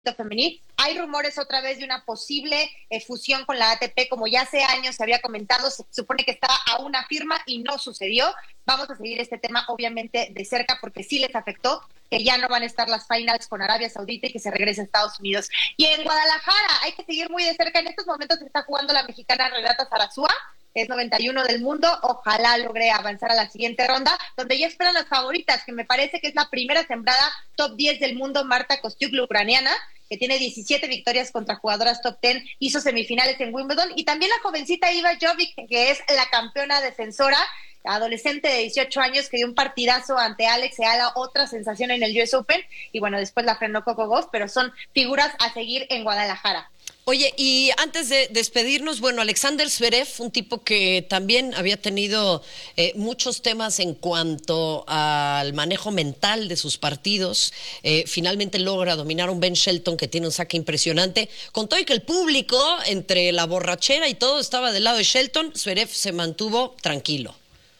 femenil. Hay rumores otra vez de una posible fusión con la ATP, como ya hace años se había comentado, se supone que estaba a una firma y no sucedió. Vamos a seguir este tema obviamente de cerca porque sí les afectó que ya no van a estar las finals con Arabia Saudita y que se regrese a Estados Unidos. Y en Guadalajara hay que seguir muy de cerca. En estos momentos se está jugando la mexicana Renata Zarazúa, es 91 del mundo, ojalá logre avanzar a la siguiente ronda, donde ya esperan las favoritas, que me parece que es la primera sembrada top 10 del mundo, Marta Kostyuk, la ucraniana, que tiene 17 victorias contra jugadoras top 10, hizo semifinales en Wimbledon, y también la jovencita Iva Jovic, que es la campeona defensora, adolescente de 18 años, que dio un partidazo ante Alex Eala, otra sensación en el US Open, y bueno, después la frenó Coco Gauff, pero son figuras a seguir en Guadalajara. Oye, y antes de despedirnos, bueno, Alexander Zverev, un tipo que también había tenido muchos temas en cuanto al manejo mental de sus partidos, finalmente logra dominar un Ben Shelton que tiene un saque impresionante, con todo y que el público, entre la borrachera y todo, estaba del lado de Shelton. Zverev se mantuvo tranquilo.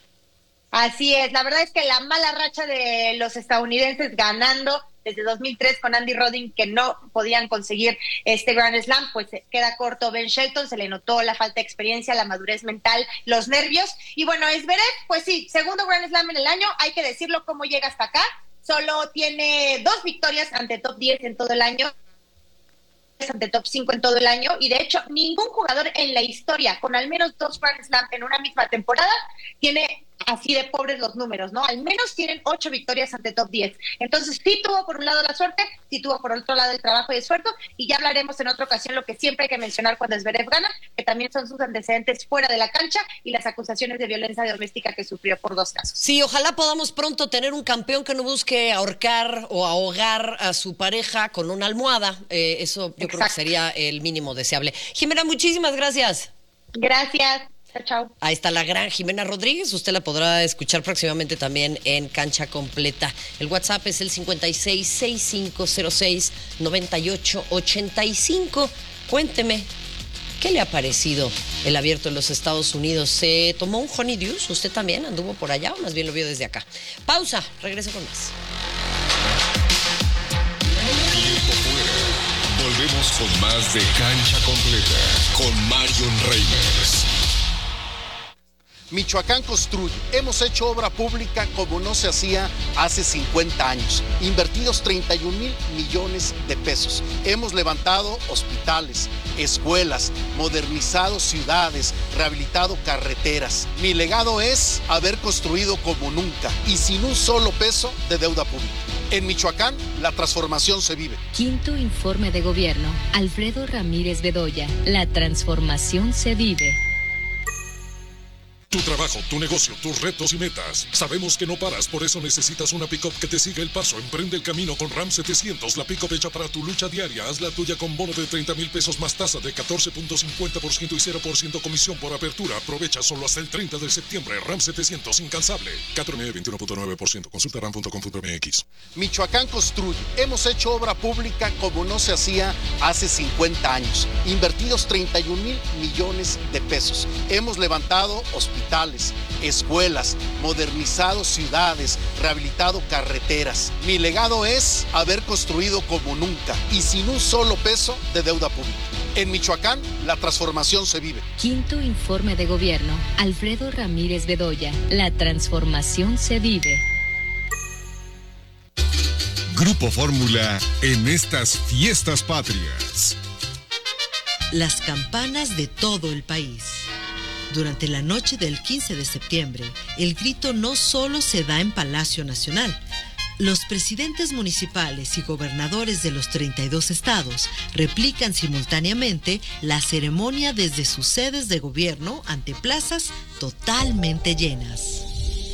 Así es, la verdad es que la mala racha de los estadounidenses ganando desde 2003 con Andy Roddick, que no podían conseguir este Grand Slam, pues queda corto Ben Shelton, se le notó la falta de experiencia, la madurez mental, los nervios, y bueno, Zverev, pues sí, segundo Grand Slam en el año, hay que decirlo, cómo llega hasta acá, solo tiene 2 victorias ante top 10 en todo el año, ante top 5 en todo el año, y de hecho ningún jugador en la historia con al menos 2 Grand Slam en una misma temporada tiene así de pobres los números, ¿no? Al menos tienen 8 victorias ante top 10. Entonces sí tuvo por un lado la suerte, sí tuvo por otro lado el trabajo y esfuerzo, y ya hablaremos en otra ocasión lo que siempre hay que mencionar cuando Zverev gana, que también son sus antecedentes fuera de la cancha y las acusaciones de violencia doméstica que sufrió por 2 casos. Sí, ojalá podamos pronto tener un campeón que no busque ahorcar o ahogar a su pareja con una almohada. Eso yo creo que sería el mínimo deseable. Jimena, muchísimas gracias. Gracias. Chao. Ahí está la gran Jimena Rodríguez, usted la podrá escuchar próximamente también en Cancha Completa. El WhatsApp es el 56-6506-9885. Cuénteme, ¿qué le ha parecido el Abierto en los Estados Unidos? ¿Se tomó un honeydew? ¿Usted también anduvo por allá o más bien lo vio desde acá? Pausa, regreso con más. Tiempo fuera. Volvemos con más de Cancha Completa con Marion Reimers. Michoacán construye. Hemos hecho obra pública como no se hacía hace 50 años. Invertidos 31,000 millones de pesos. Hemos levantado hospitales, escuelas, modernizado ciudades, rehabilitado carreteras. Mi legado es haber construido como nunca y sin un solo peso de deuda pública. En Michoacán, la transformación se vive. Quinto informe de gobierno. Alfredo Ramírez Bedoya. La transformación se vive. Tu trabajo, tu negocio, tus retos y metas. Sabemos que no paras, por eso necesitas una pick-up que te siga el paso. Emprende el camino con Ram 700, la pick-up hecha para tu lucha diaria. Haz la tuya con bono de 30,000 pesos más tasa de 14.50% y 0% comisión por apertura. Aprovecha solo hasta el 30 de septiembre. Ram 700, incansable. 4,9, 21.9%. Consulta ram.com.mx. Michoacán construye. Hemos hecho obra pública como no se hacía hace 50 años. Invertidos 31,000 millones de pesos. Hemos levantado hospitales, escuelas, modernizado ciudades, rehabilitado carreteras. Mi legado es haber construido como nunca y sin un solo peso de deuda pública. En Michoacán, la transformación se vive. Quinto informe de gobierno. Alfredo Ramírez Bedoya. La transformación se vive. Grupo Fórmula en estas fiestas patrias. Las campanas de todo el país. Durante la noche del 15 de septiembre, el grito no solo se da en Palacio Nacional. Los presidentes municipales y gobernadores de los 32 estados replican simultáneamente la ceremonia desde sus sedes de gobierno ante plazas totalmente llenas.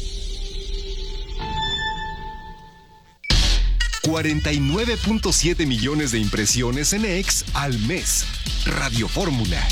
49.7 millones de impresiones en X al mes. Radio Fórmula.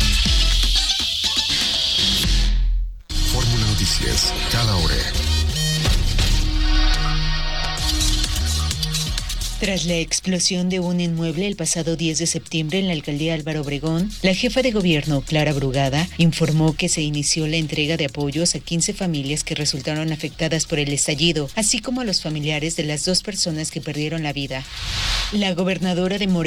Fórmula Noticias, cada hora. Tras la explosión de un inmueble el pasado 10 de septiembre en la alcaldía Álvaro Obregón, la jefa de gobierno, Clara Brugada, informó que se inició la entrega de apoyos a 15 familias que resultaron afectadas por el estallido, así como a los familiares de las 2 personas que perdieron la vida. La gobernadora de Morelos